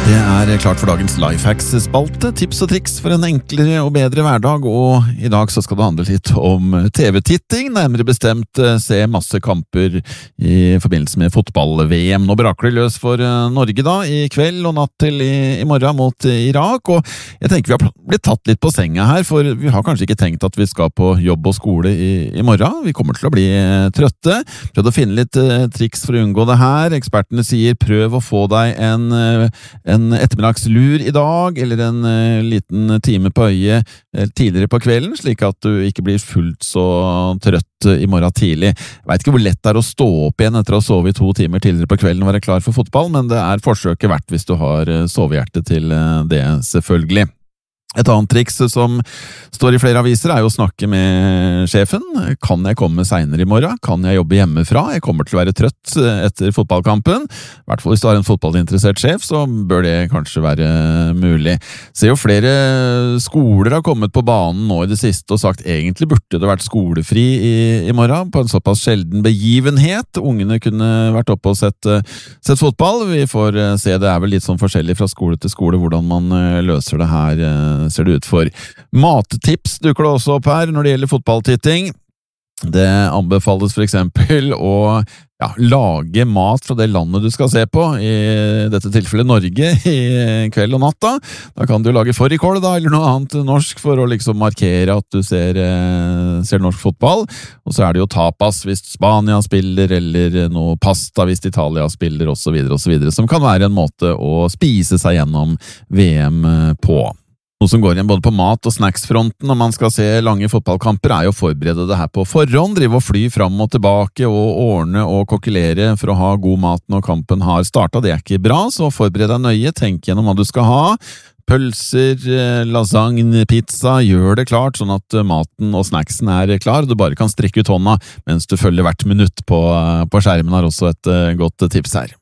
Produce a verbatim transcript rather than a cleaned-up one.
Det er klart for dagens Lifehacks-spalte, tips og triks for en enklere og bedre hverdag, og i dag så skal det handle litt om T V-titting, nærmere bestemt se masse kamper i forbindelse med fotball-V M. Nå braker det løs for Norge da, i kveld og natt til i, i morgen mot Irak, og jeg tenker vi har blitt tatt litt på senga her, for vi har kanskje ikke tenkt at vi skal på jobb og skole i, i morgen. Vi kommer til å bli trøtte. Prøvd å finne litt triks for å unngå det her. Ekspertene sier prøv å få deg en en ettermiddagslur i dag, eller en uh, liten time på øyet uh, tidligere på kvelden, slik at du ikke blir fullt så trøtt uh, i morgen tidlig. Jeg vet ikke hvor lett det er å stå opp igjen etter å ha sovet i to timer tidligere på kvelden og være klar for fotball, men det er forsøket verdt hvis du har uh, sovehjerte til uh, det, selvfølgelig. Et annet triks som står i flere aviser er jo å snakke med sjefen. Kan jeg komme senere i morgen? Kan jeg jobbe hjemmefra? Jeg kommer til å være trøtt etter fotballkampen. I hvert fall hvis du har en fotballinteressert sjef, så bør det kanskje være mulig. Ser jo flere skoler har kommet på banen nå i det siste og sagt egentlig burde det vært skolefri i, i morgen på en såpass sjelden begivenhet. Ungene kunne vært oppe og sett, sett fotball. Vi får se, det er vel litt sånn forskjellig fra skole til skole hvordan man løser det her, ser det ut for. Mattips dukker det også opp her når det gjelder fotballtitting. Det anbefales for eksempel å ja, lage mat fra det landet du skal se på, i dette tilfellet Norge, i kveld og natt da. Da kan du lage fårikål da, eller noe annet norsk for å liksom markere at du ser, ser norsk fotball. Og så er det jo tapas hvis Spania spiller, eller noe pasta hvis Italia spiller, og så videre og så videre, som kan være en måte å spise seg gjennom V M på. Noe som går igjen både på mat- og snacksfronten når man skal se lange fotballkamper, er jo å forberede det her på forhånd, drive og fly fram og tilbake og ordne og kokkelere for å ha god mat når kampen har startet. Det er ikke bra, så forbered deg nøye, tenk gjennom hva du skal ha. Pølser, lasagne, pizza, gjør det klart sånn at maten og snacksen er klar, og du bare kan strekke ut hånda mens du følger hvert minutt på, på skjermen, har også et godt tips her.